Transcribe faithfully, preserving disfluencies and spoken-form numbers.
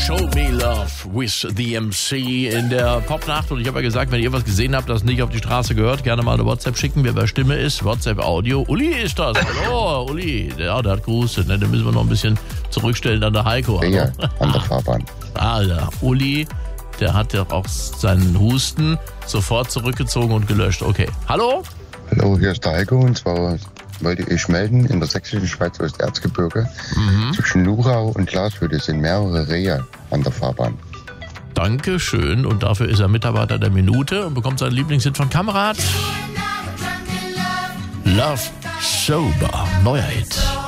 Show Me Love with the M C in der Popnacht. Und ich habe ja gesagt, wenn ihr was gesehen habt, das nicht auf die Straße gehört, gerne mal eine WhatsApp schicken, wer bei Stimme ist. WhatsApp Audio. Uli ist das. Hallo, Uli. Ja, der hat Gruße. Ne? Den müssen wir noch ein bisschen zurückstellen an der Heiko. Ja, an der Fahrbahn. Ah, der Uli, der hat ja auch seinen Husten sofort zurückgezogen und gelöscht. Okay. Hallo? Hallo, hier ist der Heiko. Und zwar wollte ich melden, in der sächsischen Schweiz Osterzgebirge mhm. zwischen Lurau und Glashütte sind mehrere Rehe an der Fahrbahn. Dankeschön. Und dafür ist er Mitarbeiter der Minute und bekommt seinen Lieblingshit von Kamerad. Love Sober. Neuer Hit.